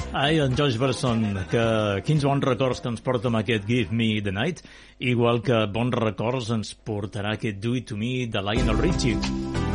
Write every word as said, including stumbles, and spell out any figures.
Ai, en Josh Berson, que quins bons records que ens porta amb aquest Give Me the Night, igual que bons records ens portarà aquest Do It To Me de Lionel Richie.